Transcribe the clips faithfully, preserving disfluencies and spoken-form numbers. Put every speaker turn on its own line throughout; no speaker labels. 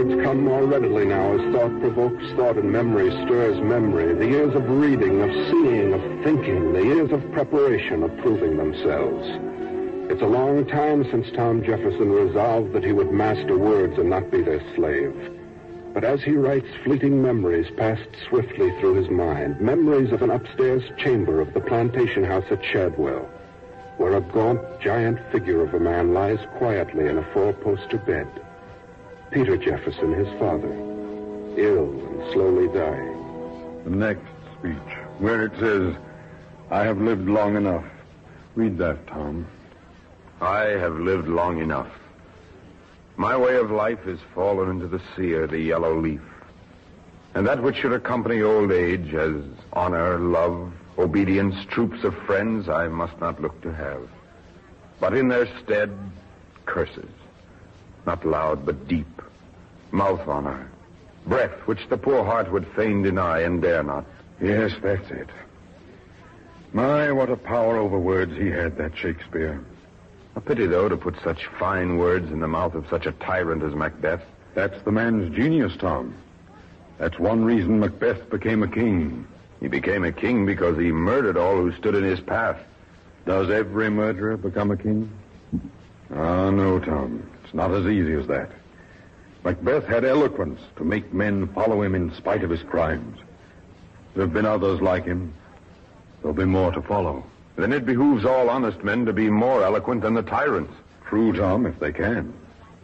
words come more readily now as thought provokes thought and memory stirs memory. The years of reading, of seeing, of thinking, the years of preparation of proving themselves. It's a long time since Tom Jefferson resolved that he would master words and not be their slave. But as he writes, fleeting memories passed swiftly through his mind, memories of an upstairs chamber of the plantation house at Shadwell, where a gaunt, giant figure of a man lies quietly in a four-poster bed. Peter Jefferson, his father, ill and slowly dying.
The next speech, where it says, I have lived long enough. Read that, Tom.
I have lived long enough. My way of life is fallen into the seer, the yellow leaf. And that which should accompany old age as honor, love, obedience, troops of friends, I must not look to have. But in their stead, curses. Not loud, but deep. Mouth honor. Breath, which the poor heart would fain deny and dare not.
Yes, that's it. My, what a power over words he had, that Shakespeare.
A pity, though, to put such fine words in the mouth of such a tyrant as Macbeth.
That's the man's genius, Tom. That's one reason Macbeth became a king.
He became a king because he murdered all who stood in his path.
Does every murderer become a king? Ah, no, Tom. It's not as easy as that. Macbeth had eloquence to make men follow him in spite of his crimes. There have been others like him. There'll be more to follow.
Then it behooves all honest men to be more eloquent than the tyrants.
True, Tom, if they can.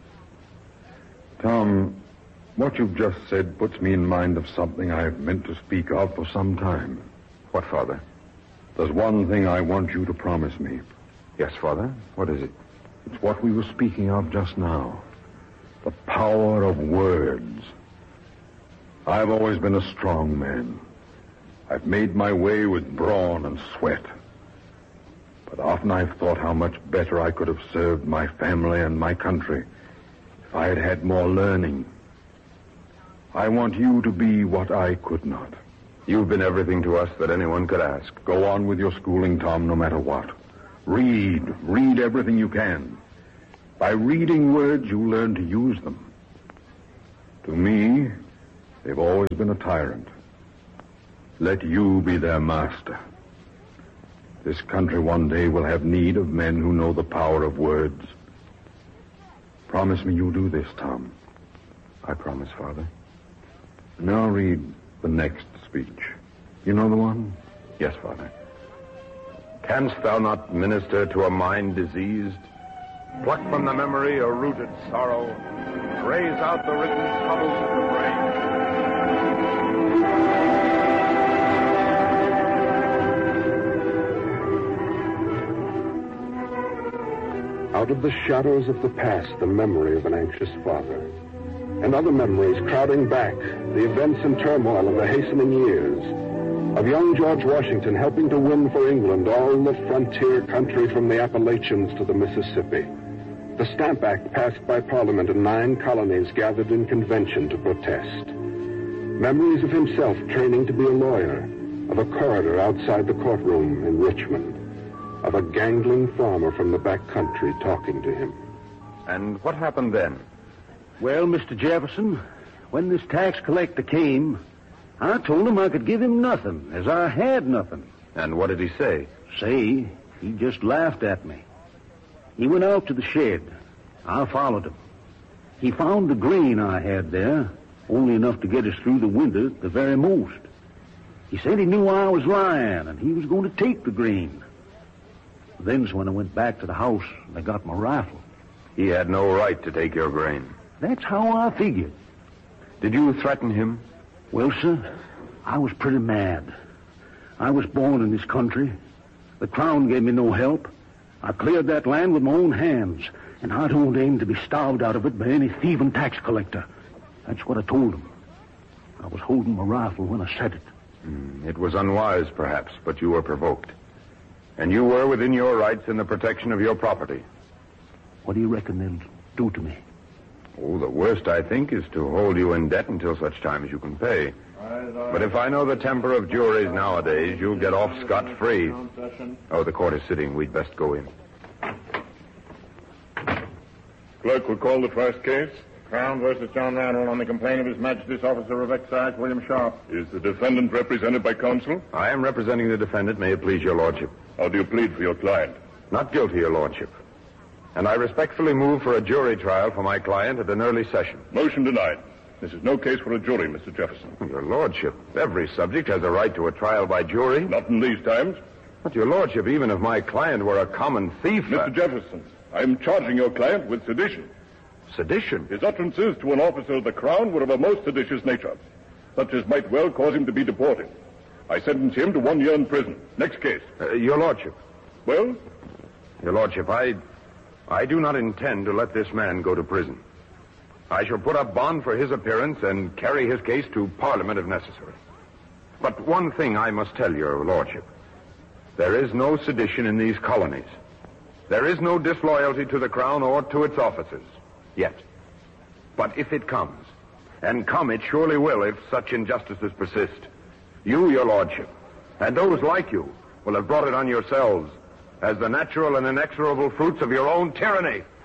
Tom, what you've just said puts me in mind of something I've meant to speak of for some time.
What, Father?
There's one thing I want you to promise me.
Yes, Father? What is it?
It's what we were speaking of just now. The power of words. I've always been a strong man. I've made my way with brawn and sweat. But often I've thought how much better I could have served my family and my country if I had had more learning. I want you to be what I could not.
You've been everything to us that anyone could ask.
Go on with your schooling, Tom, no matter what. Read. Read everything you can. By reading words, you learn to use them. To me, they've always been a tyrant. Let you be their master. This country one day will have need of men who know the power of words. Promise me you'll do this, Tom.
I promise, Father.
Now read the next speech. You know the one?
Yes, Father. Canst thou not minister to a mind diseased? Pluck from the memory a rooted sorrow. Raise out the written troubles of the brain.
Out of the shadows of the past, the memory of an anxious father. And other memories crowding back, the events and turmoil of the hastening years. Of young George Washington helping to win for England all the frontier country from the Appalachians to the Mississippi. The Stamp Act passed by Parliament and nine colonies gathered in convention to protest. Memories of himself training to be a lawyer, of a corridor outside the courtroom in Richmond, of a gangling farmer from the back country talking to him.
And what happened then?
Well, Mister Jefferson, when this tax collector came, I told him I could give him nothing, as I had nothing.
And what did he say?
Say? He just laughed at me. He went out to the shed. I followed him. He found the grain I had there, only enough to get us through the winter at the very most. He said he knew I was lying, and he was going to take the grain. Then's when I went back to the house and I got my rifle.
He had no right to take your grain.
That's how I figured.
Did you threaten him?
Well, sir, I was pretty mad. I was born in this country. The crown gave me no help. I cleared that land with my own hands, and I don't aim to be starved out of it by any thieving tax collector. That's what I told him. I was holding my rifle when I said it.
Mm, it was unwise, perhaps, but you were provoked. And you were within your rights in the protection of your property.
What do you reckon they'll do to me?
Oh, the worst, I think, is to hold you in debt until such time as you can pay. But if I know the temper of juries nowadays, you'll get off scot-free. Oh, the court is sitting. We'd best go in.
Clerk will call the first case. Crown versus John Randall on the complaint of His Majesty's Officer of Excise, William Sharp.
Is the defendant represented by counsel?
I am representing the defendant. May it please your lordship.
How do you plead for your client?
Not guilty, your lordship. And I respectfully move for a jury trial for my client at an early session.
Motion denied. This is no case for a jury, Mister Jefferson.
Your lordship, every subject has a right to a trial by jury.
Not in these times.
But your lordship, even if my client were a common thief...
Mister Uh... Jefferson, I am charging your client with sedition.
Sedition?
His utterances to an officer of the Crown were of a most seditious nature, such as might well cause him to be deported. I sentence him to one year in prison. Next case.
Uh, your lordship.
Well?
Your lordship, I... I do not intend to let this man go to prison. I shall put up bond for his appearance and carry his case to Parliament if necessary. But one thing I must tell your lordship. There is no sedition in these colonies. There is no disloyalty to the Crown or to its officers. Yet. But if it comes, and come it surely will if such injustices persist, you, your lordship, and those like you will have brought it on yourselves as the natural and inexorable fruits of your own tyranny.